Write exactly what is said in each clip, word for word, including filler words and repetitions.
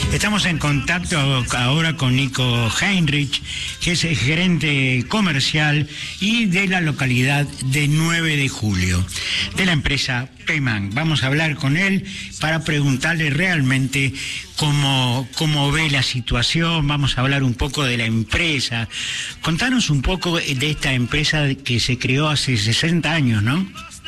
Estamos en contacto ahora con Nico Heinrich, que es el gerente comercial y de la localidad de nueve de julio, de la empresa Peman. Vamos a hablar con él para preguntarle realmente cómo, cómo ve la situación. Vamos a hablar un poco de la empresa. Contanos un poco de esta empresa que se creó hace sesenta años, ¿no?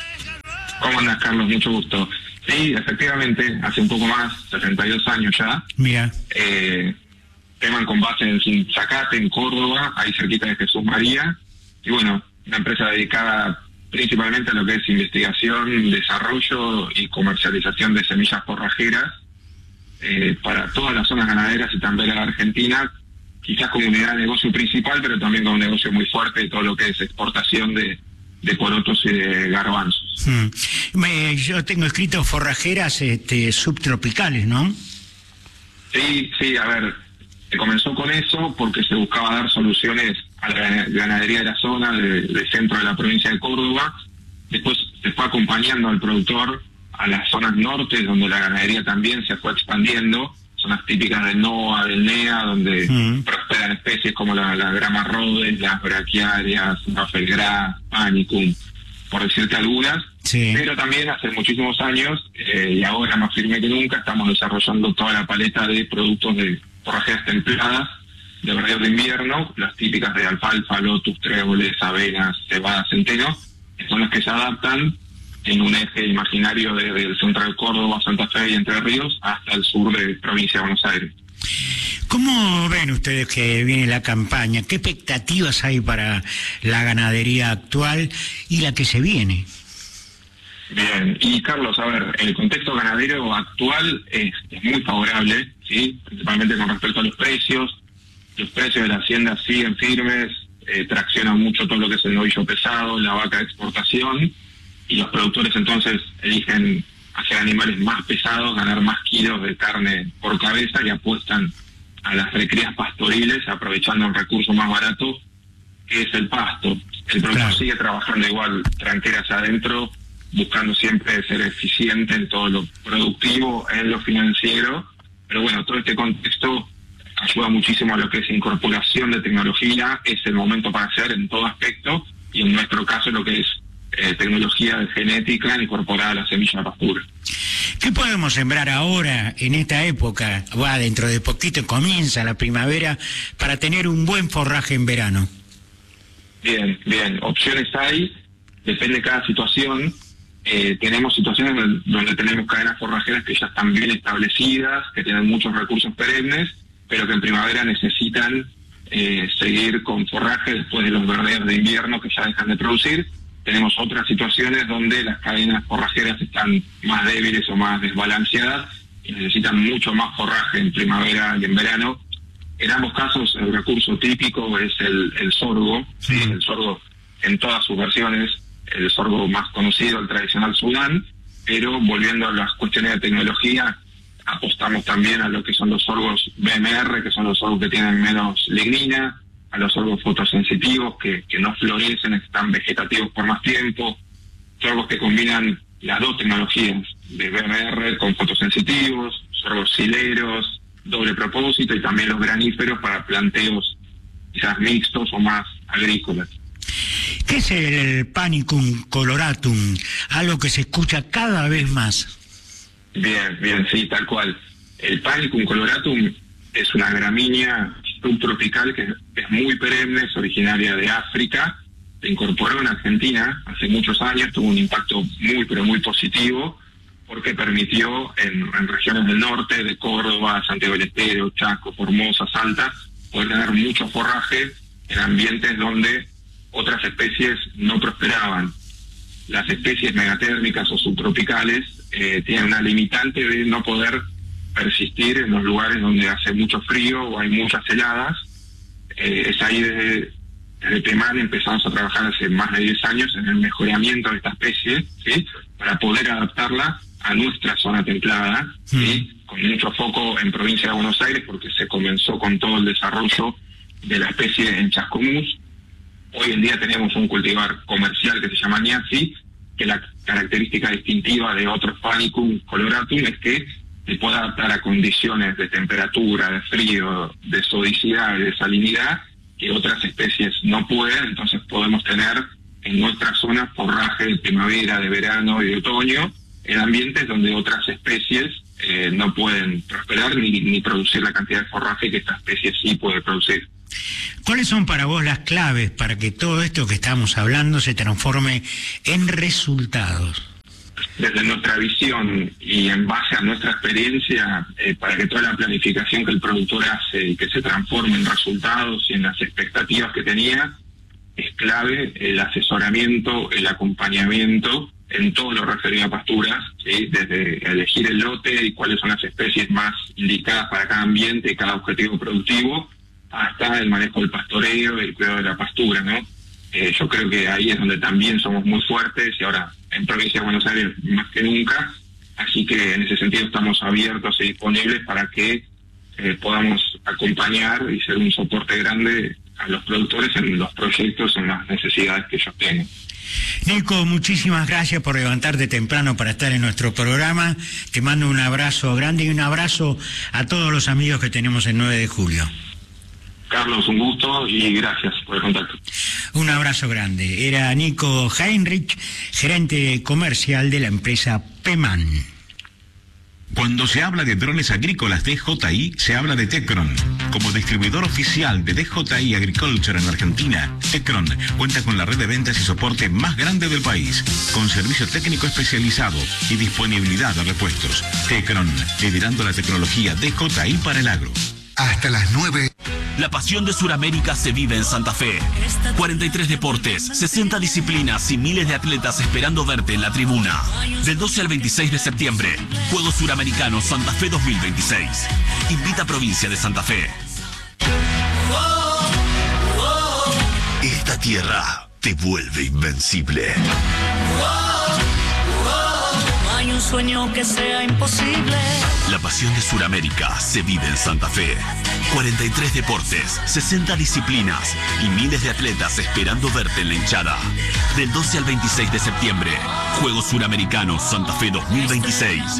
¿Cómo andas, Carlos? Mucho gusto. Sí, efectivamente, hace un poco más, sesenta y dos años ya. Mira. Eh, Peman con base en Zacate, en Córdoba, ahí cerquita de Jesús María. Y bueno, una empresa dedicada principalmente a lo que es investigación, desarrollo y comercialización de semillas forrajeras eh, para todas las zonas ganaderas y también a la Argentina, quizás como unidad de negocio principal, pero también con un negocio muy fuerte de todo lo que es exportación de, de porotos y de garbanzos. Hmm. Me, yo tengo escrito forrajeras este, subtropicales, ¿no? Sí, sí, a ver, se comenzó con eso porque se buscaba dar soluciones a la ganadería de la zona, del de centro de la provincia de Córdoba. Después se fue acompañando al productor a las zonas norte, donde la ganadería también se fue expandiendo, zonas típicas del NOA, del NEA, donde mm. prosperan especies como la, la grama rhodes, las braquiarias, Rafelgras, Panicum, por decirte algunas. Sí. Pero también hace muchísimos años, eh, y ahora más firme que nunca, estamos desarrollando toda la paleta de productos de forrajeras templadas, de verdeo de invierno, las típicas de alfalfa, lotus, tréboles, avenas, cebada, centeno, que son las que se adaptan en un eje imaginario desde el centro de Córdoba, Santa Fe y Entre Ríos hasta el sur de provincia de Buenos Aires. ¿Cómo ven ustedes que viene la campaña? ¿Qué expectativas hay para la ganadería actual y la que se viene? Bien, y Carlos, a ver, el contexto ganadero actual es, es muy favorable, ¿sí? Principalmente con respecto a los precios. Los precios de la hacienda siguen firmes, eh, traccionan mucho todo lo que es el novillo pesado, la vaca de exportación, y los productores entonces eligen hacer animales más pesados, ganar más kilos de carne por cabeza y apuestan a las recrías pastoriles, aprovechando un recurso más barato que es el pasto. El productor claro. sigue trabajando igual tranqueras adentro, buscando siempre ser eficiente en todo lo productivo, en lo financiero, pero bueno, todo este contexto ayuda muchísimo a lo que es incorporación de tecnología, es el momento para hacer en todo aspecto, y en nuestro caso lo que es eh, tecnología de genética incorporada a la semilla de pastura. ¿Qué podemos sembrar ahora, en esta época? Va, dentro de poquito comienza la primavera, para tener un buen forraje en verano. Bien, bien, opciones hay, depende de cada situación. Eh, tenemos situaciones donde tenemos cadenas forrajeras que ya están bien establecidas, que tienen muchos recursos perennes, pero que en primavera necesitan eh, seguir con forraje después de los verdeos de invierno que ya dejan de producir. Tenemos otras situaciones donde las cadenas forrajeras están más débiles o más desbalanceadas y necesitan mucho más forraje en primavera y en verano. En ambos casos el recurso típico es el, el sorgo, ¿sí? El sorgo en todas sus versiones, el sorgo más conocido, el tradicional Sudán, pero volviendo a las cuestiones de tecnología, apostamos también a lo que son los sorgos B M R, que son los sorgos que tienen menos lignina, a los sorgos fotosensitivos, que, que no florecen, están vegetativos por más tiempo, sorgos que combinan las dos tecnologías de B M R con fotosensitivos, sorgos sileros, doble propósito, y también los graníferos para planteos quizás mixtos o más agrícolas. ¿Qué es el Panicum coloratum? Algo que se escucha cada vez más. Bien, bien, sí, tal cual. El Panicum coloratum es una gramínea subtropical que es muy perenne, es originaria de África, se incorporó en Argentina hace muchos años, tuvo un impacto muy, pero muy positivo, porque permitió en, en regiones del norte, de Córdoba, Santiago del Estero, Chaco, Formosa, Salta, poder tener mucho forraje en ambientes donde otras especies no prosperaban. Las especies megatérmicas o subtropicales eh, tienen una limitante de no poder persistir en los lugares donde hace mucho frío o hay muchas heladas. Eh, es ahí desde, desde Peman empezamos a trabajar hace más de diez años en el mejoramiento de esta especie, ¿sí? Para poder adaptarla a nuestra zona templada, ¿sí? Mm. Con mucho foco en provincia de Buenos Aires, porque se comenzó con todo el desarrollo de la especie en Chascomús. Hoy en día tenemos un cultivar comercial que se llama Niazi, que la característica distintiva de otros Panicum coloratum es que se puede adaptar a condiciones de temperatura, de frío, de sodicidad y de salinidad que otras especies no pueden. Entonces podemos tener en nuestra zona forraje de primavera, de verano y de otoño, en ambientes donde otras especies eh, no pueden prosperar ni, ni producir la cantidad de forraje que esta especie sí puede producir. ¿Cuáles son para vos las claves para que todo esto que estamos hablando se transforme en resultados? Desde nuestra visión y en base a nuestra experiencia, eh, para que toda la planificación que el productor hace y que se transforme en resultados y en las expectativas que tenía, es clave el asesoramiento, el acompañamiento en todo lo referido a pasturas, ¿sí? Desde elegir el lote y cuáles son las especies más indicadas para cada ambiente y cada objetivo productivo, hasta el manejo del pastoreo y el cuidado de la pastura, ¿no? Eh, yo creo que ahí es donde también somos muy fuertes, y ahora en Provincia de Buenos Aires más que nunca, así que en ese sentido estamos abiertos y disponibles para que eh, podamos acompañar y ser un soporte grande a los productores en los proyectos, en las necesidades que ellos tienen. Nico, muchísimas gracias por levantarte temprano para estar en nuestro programa. Te mando un abrazo grande y un abrazo a todos los amigos que tenemos el nueve de julio. Carlos, un gusto y gracias por el contacto. Un abrazo grande. Era Nico Heinrich, gerente comercial de la empresa Pemán. Cuando se habla de drones agrícolas D J I, se habla de Tecron. Como distribuidor oficial de D J I Agriculture en Argentina, Tecron cuenta con la red de ventas y soporte más grande del país, con servicio técnico especializado y disponibilidad de repuestos. Tecron, liderando la tecnología D J I para el agro. Hasta las nueve. La pasión de Suramérica se vive en Santa Fe. cuarenta y tres deportes, sesenta disciplinas y miles de atletas esperando verte en la tribuna. Del doce al veintiséis de septiembre, Juegos Suramericanos Santa Fe dos mil veintiséis. Invita a Provincia de Santa Fe. Esta tierra te vuelve invencible. Hay un sueño que sea imposible. La pasión de Suramérica se vive en Santa Fe. cuarenta y tres deportes, sesenta disciplinas y miles de atletas esperando verte en la hinchada. Del doce al veintiséis de septiembre, Juegos Suramericanos Santa Fe dos mil veintiséis.